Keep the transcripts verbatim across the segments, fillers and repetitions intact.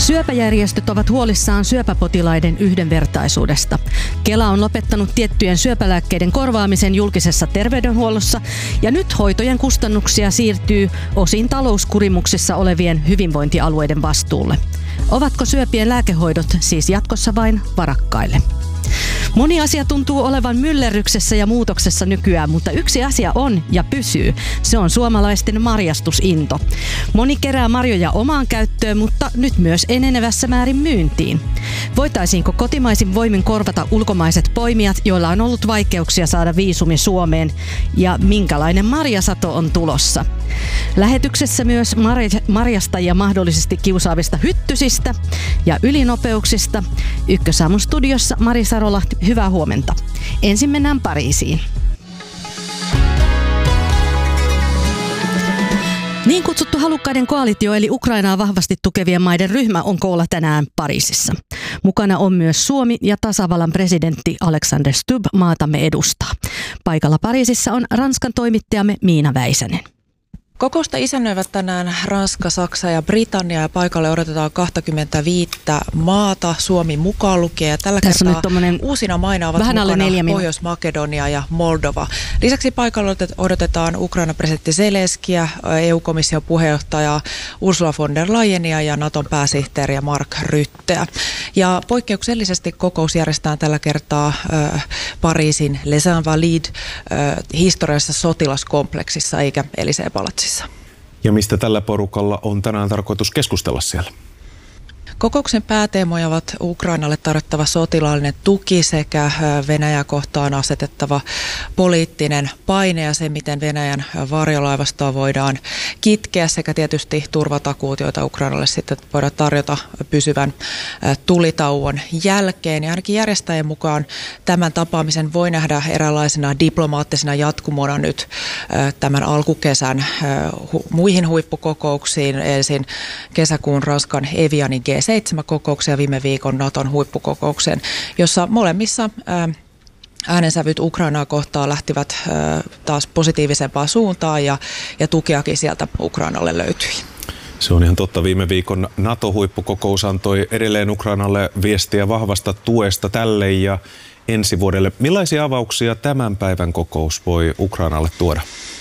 Syöpäjärjestöt ovat huolissaan syöpäpotilaiden yhdenvertaisuudesta. Kela on lopettanut tiettyjen syöpälääkkeiden korvaamisen julkisessa terveydenhuollossa ja nyt hoitojen kustannuksia siirtyy osin talouskurimuksissa olevien hyvinvointialueiden vastuulle. Ovatko syöpien lääkehoidot siis jatkossa vain varakkaille? Moni asia tuntuu olevan myllerryksessä ja muutoksessa nykyään, mutta yksi asia on ja pysyy. Se on suomalaisten marjastusinto. Moni kerää marjoja omaan käyttöön, mutta nyt myös enenevässä määrin myyntiin. Voitaisiinko kotimaisin voimin korvata ulkomaiset poimijat, joilla on ollut vaikeuksia saada viisumi Suomeen? Ja minkälainen marjasato on tulossa? Lähetyksessä myös marjastajia mahdollisesti kiusaavista hyttysistä ja ylinopeuksista. Ykkösaamun studiossa Mari Sarolahti, hyvää huomenta. Ensin mennään Pariisiin. Niin kutsuttu halukkaiden koalitio eli Ukrainaa vahvasti tukevien maiden ryhmä on koolla tänään Pariisissa. Mukana on myös Suomi ja tasavallan presidentti Alexander Stubb maatamme edustaa. Paikalla Pariisissa on Ranskan toimittajamme Miina Väisänen. Kokousta isännöivät tänään Ranska, Saksa ja Britannia ja paikalle odotetaan kaksikymmentäviisi maata, Suomi mukaan lukien. Ja tällä Tässä kertaa uusina maina ovat mukana Pohjois-Makedonia ja Moldova. Lisäksi paikalla odotetaan Ukrainan presidentti Zelenskiä, E U-komission puheenjohtajaa Ursula von der Leyenia ja Naton pääsihteeriä Mark Rutteä. Ja poikkeuksellisesti kokous järjestetään tällä kertaa äh, Pariisin Les Invalides äh, historiallisessa sotilaskompleksissa eikä Élysée-palatsissa. Ja mistä tällä porukalla on tänään tarkoitus keskustella siellä? Kokouksen pääteemoja ovat Ukrainalle tarjottava sotilaallinen tuki sekä Venäjää kohtaan asetettava poliittinen paine ja se, miten Venäjän varjolaivastoa voidaan kitkeä sekä tietysti turvatakuut, joita Ukrainalle sitten voidaan tarjota pysyvän tulitauon jälkeen. Ja ainakin järjestäjien mukaan tämän tapaamisen voi nähdä eräänlaisena diplomaattisena jatkumona nyt tämän alkukesän muihin huippukokouksiin. Ensin kesäkuun Ranskan Evianin G seitsemän kokouksia viime viikon Naton huippukokoukseen, jossa molemmissa äänensävyt Ukrainaa kohtaan lähtivät taas positiivisempaan suuntaan ja, ja tukeakin sieltä Ukrainalle löytyi. Se on ihan totta. Viime viikon NATO-huippukokous antoi edelleen Ukrainalle viestiä vahvasta tuesta tälle ja ensi vuodelle. Millaisia avauksia tämän päivän kokous voi Ukrainalle tuoda?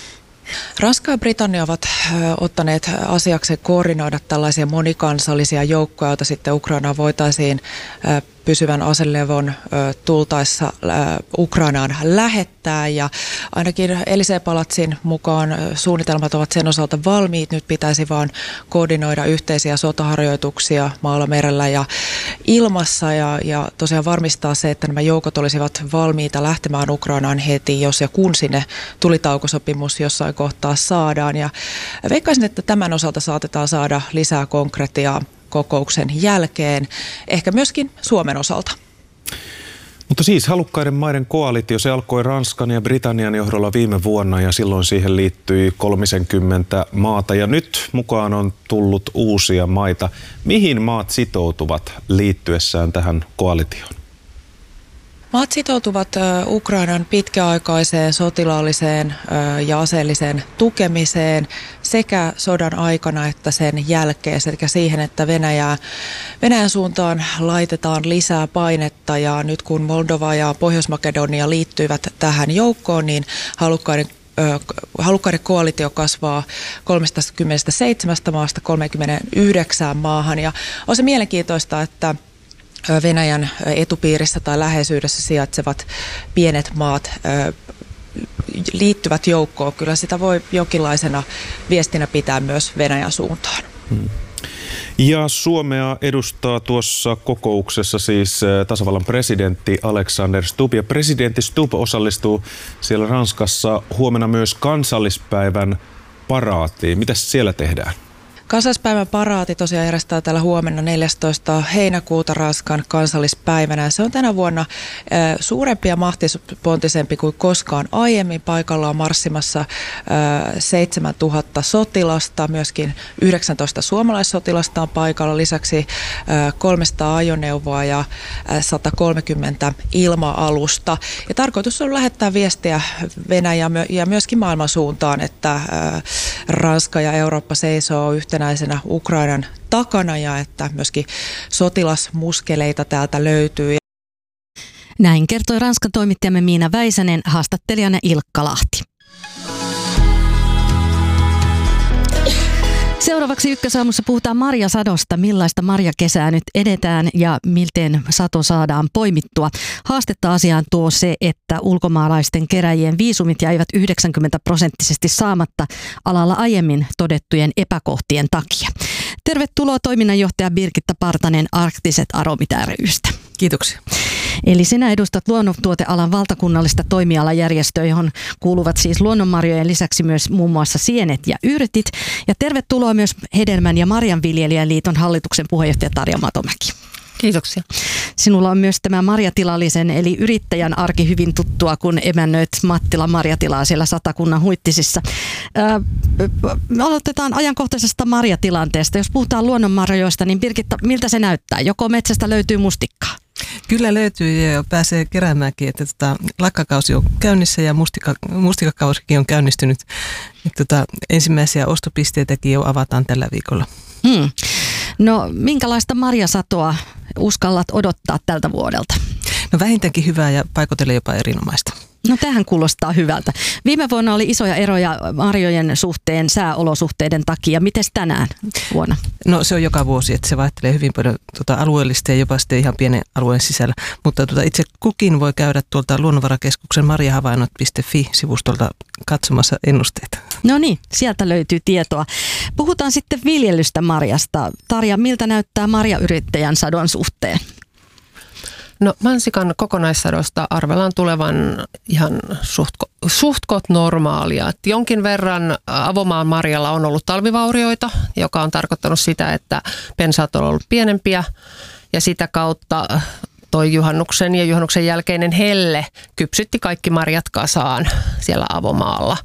Ranska ja Britannia ovat ottaneet asiakseen koordinoida tällaisia monikansallisia joukkoja, joita sitten Ukrainaan voitaisiin pysyvän aselevon tultaessa Ukrainaan lähettää. Ja ainakin Élysée-palatsin mukaan suunnitelmat ovat sen osalta valmiit. Nyt pitäisi vaan koordinoida yhteisiä sotaharjoituksia maalla, merellä ja ilmassa ja, ja tosiaan varmistaa se, että nämä joukot olisivat valmiita lähtemään Ukrainaan heti, jos ja kun sinne tulitaukosopimus jossain kohtaa saadaan. Ja veikkaisin, että tämän osalta saatetaan saada lisää konkretiaa kokouksen jälkeen, ehkä myöskin Suomen osalta. Mutta siis halukkaiden maiden koalitio, se alkoi Ranskan ja Britannian johdolla viime vuonna ja silloin siihen liittyi kolmekymmentä maata ja nyt mukaan on tullut uusia maita. Mihin maat sitoutuvat liittyessään tähän koalitioon? Maat sitoutuvat Ukrainan pitkäaikaiseen sotilaalliseen ja aseelliseen tukemiseen sekä sodan aikana että sen jälkeen, sekä siihen, että Venäjää, Venäjän suuntaan laitetaan lisää painetta ja nyt kun Moldova ja Pohjois-Makedonia liittyivät tähän joukkoon, niin halukkaiden Halukkaiden koalitio kasvaa kolmekymmentäseitsemän maasta kolmekymmentäyhdeksän maahan ja on se mielenkiintoista, että Venäjän etupiirissä tai läheisyydessä sijaitsevat pienet maat liittyvät joukkoon. Kyllä sitä voi jonkinlaisena viestinä pitää myös Venäjän suuntaan. Hmm. Ja Suomea edustaa tuossa kokouksessa siis tasavallan presidentti Alexander Stubb. Ja presidentti Stubb osallistuu siellä Ranskassa huomenna myös kansallispäivän paraatiin. Mitäs siellä tehdään? Kansallispäivän paraati tosiaan järjestää täällä huomenna neljästoista heinäkuuta Ranskan kansallispäivänä. Se on tänä vuonna suurempi ja mahtispontisempi kuin koskaan aiemmin. Paikalla on marssimassa seitsemäntuhatta sotilasta, myöskin yhdeksäntoista suomalaissotilasta on paikalla. Lisäksi kolmesataa ajoneuvoa ja sata kolmekymmentä ilma-alusta. Ja tarkoitus on lähettää viestiä Venäjään ja myöskin maailman suuntaan, että Ranska ja Eurooppa seisoo yhtenä yhtenäisenä Ukrainan takana ja että myöskin sotilasmuskeleita täältä löytyy. Näin kertoi Ranskan toimittajamme Miina Väisänen, haastattelijana Ilkka Lahti. Seuraavaksi Ykkösaamussa puhutaan marjasadosta, millaista marjakesää nyt edetään ja miten sato saadaan poimittua. Haastetta asiaan tuo se, että ulkomaalaisten keräjien viisumit jäivät yhdeksänkymmentä prosenttisesti saamatta alalla aiemmin todettujen epäkohtien takia. Tervetuloa toiminnanjohtaja Birgitta Partanen Arktiset Aromit ry:stä. Kiitoksia. Eli sinä edustat luonnontuotealan valtakunnallista toimialajärjestöä, johon kuuluvat siis luonnonmarjojen lisäksi myös muun muassa sienet ja yrtit. Ja tervetuloa myös Hedelmän ja Marjanviljelijäliiton hallituksen puheenjohtaja Tarja Matomäki. Kiitoksia. Sinulla on myös tämä marjatilallisen eli yrittäjän arki hyvin tuttua, kun emännöit Mattilan marjatilaa siellä Satakunnan Huittisissa. Ää, me aloitetaan ajankohtaisesta marjatilanteesta. Jos puhutaan luonnonmarjoista, niin Birgitta, miltä se näyttää? Joko metsästä löytyy mustikkaa? Kyllä löytyy ja pääsee keräämäänkin, että tota, lakkakausi on käynnissä ja mustika, mustikakausikin on käynnistynyt. Että tota, ensimmäisiä ostopisteitäkin jo avataan tällä viikolla. Hmm. No minkälaista marjasatoa uskallat odottaa tältä vuodelta? No vähintäänkin hyvää ja paikoitellen jopa erinomaista. No tähän kuulostaa hyvältä. Viime vuonna oli isoja eroja marjojen suhteen sääolosuhteiden takia. Mites tänään vuonna? No se on joka vuosi, että se vaihtelee hyvin paljon tuota, alueellista ja jopa sitten ihan pienen alueen sisällä. Mutta tuota, itse kukin voi käydä tuolta Luonnonvarakeskuksen marjahavainnot piste fi-sivustolta katsomassa ennusteita. No niin, sieltä löytyy tietoa. Puhutaan sitten viljelystä marjasta. Tarja, miltä näyttää marjayrittäjän sadon suhteen? No mansikan kokonaissadosta arvellaan tulevan ihan suht, suhtkot normaalia. Et jonkin verran avomaan marjalla on ollut talvivaurioita, joka on tarkoittanut sitä, että pensaat on ollut pienempiä ja sitä kautta toi juhannuksen ja juhannuksen jälkeinen helle kypsytti kaikki marjat kasaan siellä avomaalla.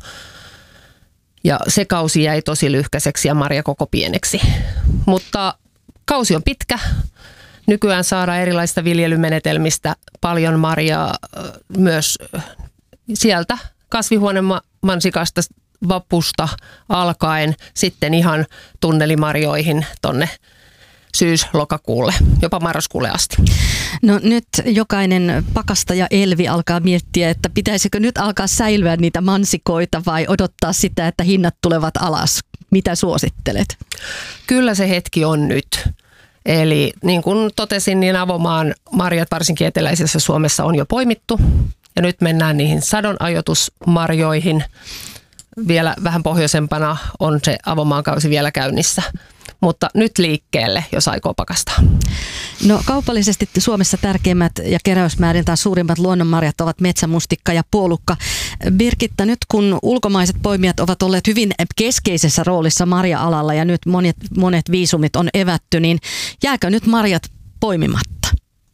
Ja se kausi jäi tosi lyhkäiseksi ja marja koko pieneksi. Mutta kausi on pitkä. Nykyään saadaan erilaisista viljelymenetelmistä paljon marjaa myös sieltä kasvihuonemansikasta vapusta alkaen sitten ihan tunnelimarjoihin tonne syys-lokakuulle, jopa marraskuulle asti. No nyt jokainen pakastaja Elvi alkaa miettiä, että pitäisikö nyt alkaa säilyä niitä mansikoita vai odottaa sitä, että hinnat tulevat alas. Mitä suosittelet? Kyllä se hetki on nyt. Eli niin kuin totesin, niin avomaan marjat varsinkin eteläisessä Suomessa on jo poimittu. Ja nyt mennään niihin sadonajoitusmarjoihin. Vielä vähän pohjoisempana on se avomaan kausi vielä käynnissä. Mutta nyt liikkeelle, jos aikoo pakastaa. No kaupallisesti Suomessa tärkeimmät ja keräysmäärin taas suurimmat luonnonmarjat ovat metsämustikka ja puolukka. Birgitta, nyt kun ulkomaiset poimijat ovat olleet hyvin keskeisessä roolissa marja-alalla ja nyt monet, monet viisumit on evätty, niin jääkö nyt marjat poimimatta?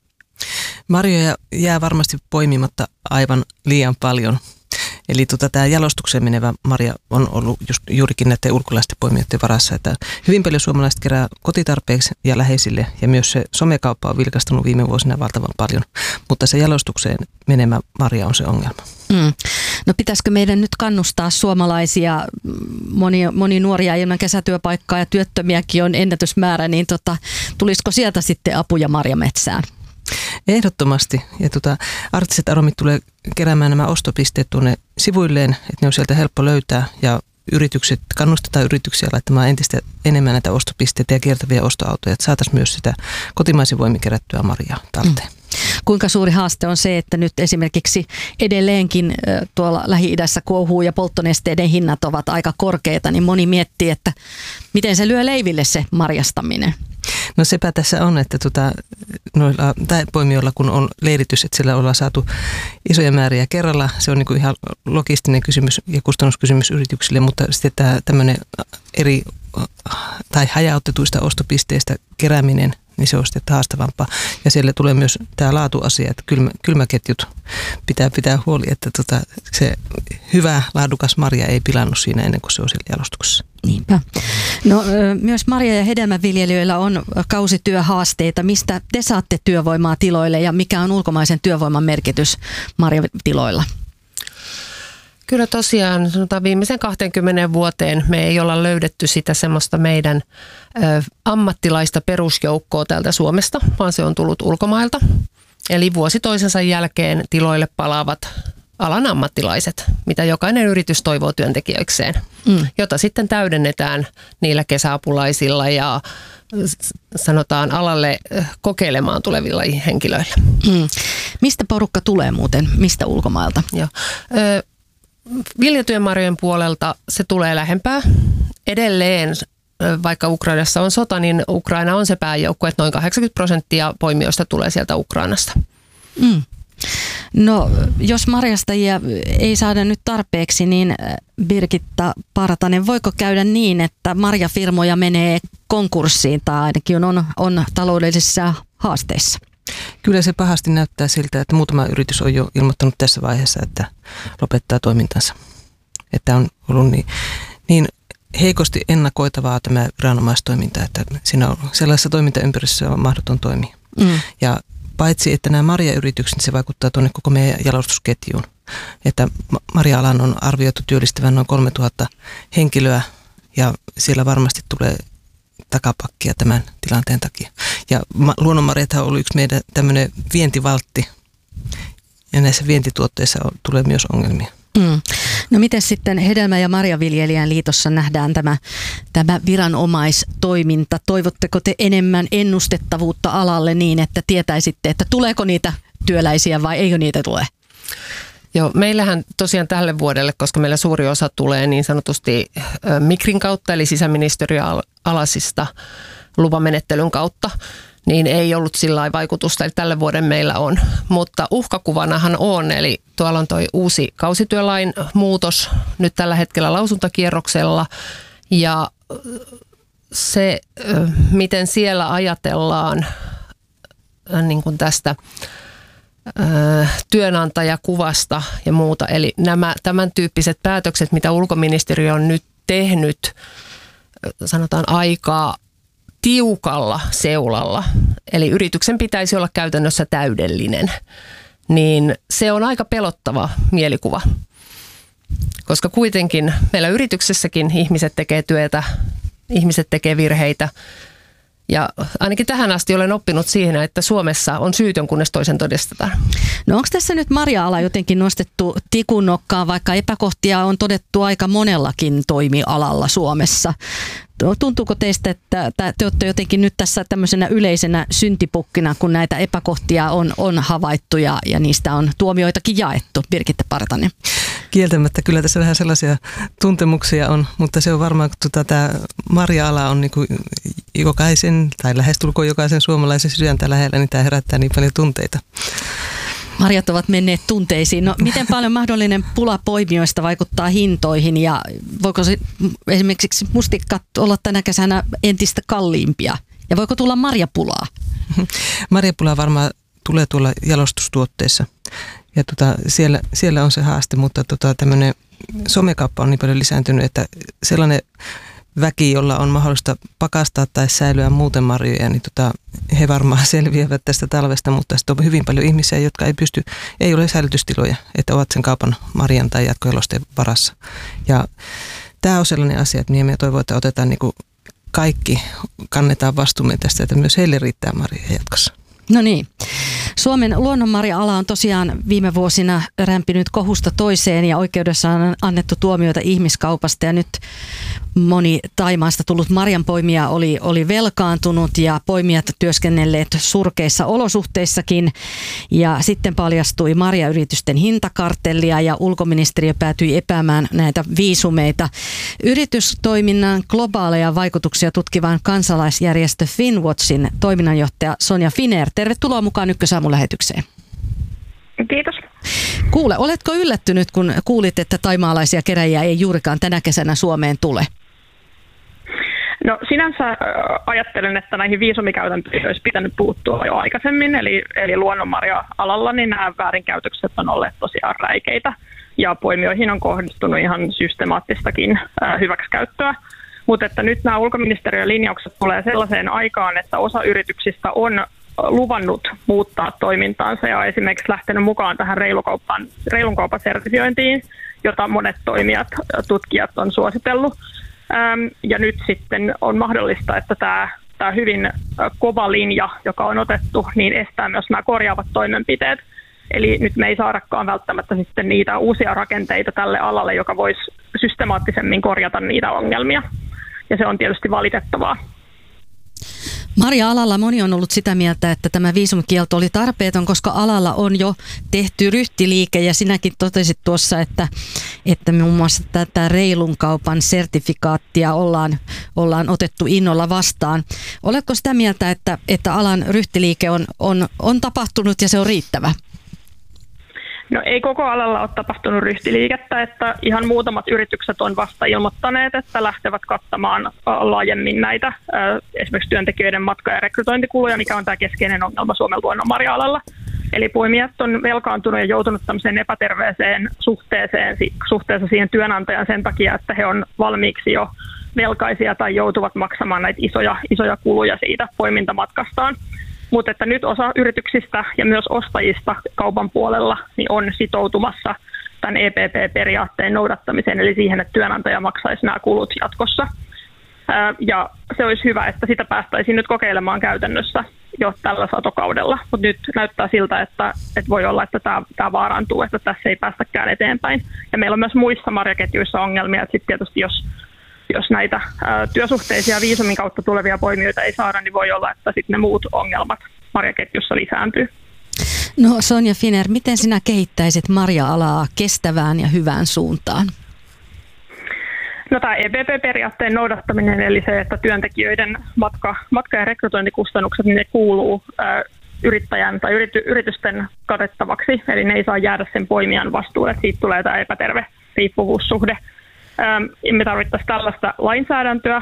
Marjoja jää varmasti poimimatta aivan liian paljon. Eli tota, tämä jalostukseen menevä marja on ollut just, juurikin näiden ulkolaisten poimijoiden varassa, että hyvin paljon suomalaiset kerää kotitarpeeksi ja läheisille, ja myös se somekauppa on vilkastunut viime vuosina valtavan paljon, mutta se jalostukseen menemä marja on se ongelma. Mm. No pitäisikö meidän nyt kannustaa suomalaisia, moni, moni nuoria ilman kesätyöpaikkaa ja työttömiäkin on ennätysmäärä, niin tota, tulisiko sieltä sitten apuja marjametsään? Ehdottomasti. Ja tuota, Arktiset Aromit tulee keräämään nämä ostopisteet tuonne sivuilleen, että ne on sieltä helppo löytää ja yritykset, kannustetaan yrityksiä laittamaan entistä enemmän näitä ostopisteitä ja kiertäviä ostoautoja, että saataisiin myös sitä kotimaisin voimin kerättyä marjaa talteen. Mm. Kuinka suuri haaste on se, että nyt esimerkiksi edelleenkin tuolla Lähi-idässä kuohuu ja polttonesteiden hinnat ovat aika korkeita, niin moni miettii, että miten se lyö leiville se marjastaminen? No sepä tässä on, että tuota, noilla tai poimijoilla kun on leiritys, että sillä ollaan saatu isoja määriä kerralla. Se on niin kuin ihan logistinen kysymys ja kustannuskysymys yrityksille, mutta sitten tämä tämmöinen eri tai hajautetuista ostopisteistä kerääminen, niin se on sitten haastavampaa. Ja siellä tulee myös tämä laatuasia, että kylmä, kylmäketjut pitää pitää huoli, että tota, se hyvä laadukas marja ei pilannut siinä ennen kuin se on siellä jalostuksessa. Niinpä. No myös marja- ja hedelmäviljelijöillä on kausityöhaasteita. Mistä te saatte työvoimaa tiloille ja mikä on ulkomaisen työvoiman merkitys marjatiloilla? Kyllä tosiaan, sanotaan viimeisen kaksikymmentä vuoteen me ei olla löydetty sitä semmoista meidän ö, ammattilaista perusjoukkoa täältä Suomesta, vaan se on tullut ulkomailta. Eli vuosi toisensa jälkeen tiloille palaavat alan ammattilaiset, mitä jokainen yritys toivoo työntekijöikseen, mm. jota sitten täydennetään niillä kesäapulaisilla ja sanotaan alalle kokeilemaan tulevilla henkilöillä. Mm. Mistä porukka tulee muuten? Mistä ulkomailta? Joo. Ö, viljatyömarjojen puolelta se tulee lähempää. Edelleen, vaikka Ukrainassa on sota, niin Ukraina on se pääjoukko, että noin kahdeksankymmentä prosenttia poimijoista tulee sieltä Ukrainasta. Mm. No, jos marjastajia ei saada nyt tarpeeksi, niin Birgitta Partanen, voiko käydä niin, että marjafirmoja menee konkurssiin tai ainakin on, on taloudellisissa haasteissa? Kyllä se pahasti näyttää siltä, että muutama yritys on jo ilmoittanut tässä vaiheessa, että lopettaa toimintansa. Että on ollut niin, niin heikosti ennakoitavaa tämä viranomaistoiminta, että siinä on sellaisessa toimintaympäristössä on mahdoton toimia. Mm. Ja paitsi, että nämä marjayritykset, se vaikuttaa tuonne koko meidän jalostusketjuun. Että marja-alan on arvioitu työllistävän noin kolmetuhatta henkilöä ja siellä varmasti tulee takapakkia tämän tilanteen takia. Ja luonnonmarjathan on ollut yksi meidän tämmöinen vientivaltti ja näissä vientituotteissa on, tulee myös ongelmia. Mm. No miten sitten Hedelmä- ja Marjaviljelijän liitossa nähdään tämä, tämä viranomaistoiminta? Toivotteko te enemmän ennustettavuutta alalle niin, että tietäisitte, että tuleeko niitä työläisiä vai eikö niitä tule? Joo, meillähän tosiaan tälle vuodelle, koska meillä suuri osa tulee niin sanotusti Migrin kautta, eli sisäministeriön alasista lupamenettelyn kautta, niin ei ollut sillä lailla vaikutusta, eli tälle vuoden meillä on. Mutta uhkakuvanahan on, eli tuolla on toi uusi kausityölain muutos nyt tällä hetkellä lausuntakierroksella, ja se, miten siellä ajatellaan niin kuin tästä työnantajakuvasta ja muuta, eli nämä tämän tyyppiset päätökset, mitä ulkoministeriö on nyt tehnyt, sanotaan aikaa tiukalla seulalla, eli yrityksen pitäisi olla käytännössä täydellinen, niin se on aika pelottava mielikuva, koska kuitenkin meillä yrityksessäkin ihmiset tekee työtä, ihmiset tekee virheitä, ja ainakin tähän asti olen oppinut siihen, että Suomessa on syytön, kunnes toisen todistetaan. No onko tässä nyt marja-ala jotenkin nostettu tikun nokkaan, vaikka epäkohtia on todettu aika monellakin toimialalla Suomessa? Tuntuuko teistä, että te olette jotenkin nyt tässä tämmöisenä yleisenä syntipukkina, kun näitä epäkohtia on, on havaittu ja, ja niistä on tuomioitakin jaettu? Birgitta Partanen. Kieltämättä kyllä tässä vähän sellaisia tuntemuksia on, mutta se on varmaan, kun tuota, tämä marja-ala on niin kuin jokaisen tai lähestulkoon jokaisen suomalaisen sydäntä lähellä, niin tämä herättää niin paljon tunteita. Marjat ovat menneet tunteisiin. No, miten paljon mahdollinen pula poimijoista vaikuttaa hintoihin ja voiko se esimerkiksi mustikkat olla tänä kesänä entistä kalliimpia? Ja voiko tulla marjapulaa? Marjapulaa varmaan tulee tuolla jalostustuotteissa ja tota, siellä, siellä on se haaste, mutta tota, tämmöinen somekauppa on niin paljon lisääntynyt, että sellainen väki, jolla on mahdollista pakastaa tai säilyä muuten marjoja, niin tota, he varmaan selviävät tästä talvesta, mutta sitten on hyvin paljon ihmisiä, jotka ei pysty, ei ole säilytystiloja, että ovat sen kaupan marjan tai jatkojalosteen varassa. Ja tämä on sellainen asia, että minä toivon, että otetaan niin kuin kaikki, kannetaan vastuumme tästä, että myös heille riittää marjoja jatkossa. No niin. Suomen luonnonmarja-ala on tosiaan viime vuosina rämpinyt kohusta toiseen ja oikeudessa on annettu tuomioita ihmiskaupasta ja nyt moni Thaimaasta tullut marjanpoimija oli, oli velkaantunut ja poimijat työskennelleet surkeissa olosuhteissakin ja sitten paljastui marjayritysten hintakartellia ja ulkoministeriö päätyi epäämään näitä viisumeita. Yritystoiminnan globaaleja vaikutuksia tutkivan kansalaisjärjestö Finnwatchin toiminnanjohtaja Sonja Finer, tervetuloa mukaan Ykkösaamun lähetykseen. Kiitos. Kuule, oletko yllättynyt, kun kuulit, että thaimaalaisia keräjiä ei juurikaan tänä kesänä Suomeen tule? No sinänsä ajattelen, että näihin viisumikäytäntöihin olisi pitänyt puuttua jo aikaisemmin, eli, eli luonnonmarja-alalla niin nämä väärinkäytökset on olleet tosiaan räikeitä ja poimijoihin on kohdistunut ihan systemaattistakin äh, hyväksikäyttöä. Mutta että nyt nämä ulkoministeriön linjaukset tulee sellaiseen aikaan, että osa yrityksistä on luvannut muuttaa toimintaansa ja esimerkiksi lähtenyt mukaan tähän reilun kaupan sertifiointiin. jota monet toimijat, tutkijat on suositellut. Ja nyt sitten on mahdollista, että tämä, tämä hyvin kova linja, joka on otettu, niin estää myös nämä korjaavat toimenpiteet. Eli nyt me ei saadakaan välttämättä sitten niitä uusia rakenteita tälle alalle, joka voisi systemaattisemmin korjata niitä ongelmia. Ja se on tietysti valitettavaa. Marja-alalla moni on ollut sitä mieltä, että tämä viisumikielto oli tarpeeton, koska alalla on jo tehty ryhtiliike ja sinäkin totesit tuossa, että, että muun muassa tätä reilun kaupan sertifikaattia ollaan, ollaan otettu innolla vastaan. Oletko sitä mieltä, että, että alan ryhtiliike on, on, on tapahtunut ja se on riittävä? No ei koko alalla ole tapahtunut ryhtiliikettä, että ihan muutamat yritykset on vasta ilmoittaneet, että lähtevät kattamaan laajemmin näitä esimerkiksi työntekijöiden matka- ja rekrytointikuluja, mikä on tämä keskeinen ongelma Suomen luonnonmarja-alalla. Eli poimijat on velkaantunut ja joutunut tämmöiseen epäterveeseen suhteeseen, suhteessa siihen työnantajan sen takia, että he on valmiiksi jo velkaisia tai joutuvat maksamaan näitä isoja, isoja kuluja siitä poimintamatkastaan. Mutta että nyt osa yrityksistä ja myös ostajista kaupan puolella niin on sitoutumassa tämän E P P-periaatteen noudattamiseen, eli siihen, että työnantaja maksaisi nämä kulut jatkossa. Ja se olisi hyvä, että sitä päästäisiin nyt kokeilemaan käytännössä jo tällä satokaudella. Mutta nyt näyttää siltä, että, että voi olla, että tämä, tämä vaarantuu, että tässä ei päästäkään eteenpäin. Ja meillä on myös muissa marjaketjuissa ongelmia, että sitten tietysti jos Jos näitä ä, työsuhteisia viisumin kautta tulevia poimijoita ei saada, niin voi olla, että sitten ne muut ongelmat marjaketjussa lisääntyy. No Sonja Finer, miten sinä kehittäisit marja-alaa kestävään ja hyvään suuntaan? No tämä E P P-periaatteen noudattaminen, eli se, että työntekijöiden matka, matka- ja rekrytointikustannukset, niin ne kuuluu ä, yrittäjän tai yrity, yritysten katettavaksi, eli ne ei saa jäädä sen poimijan vastuulle, että siitä tulee tämä epäterve riippuvuussuhde. Me tarvittaisiin tällaista lainsäädäntöä,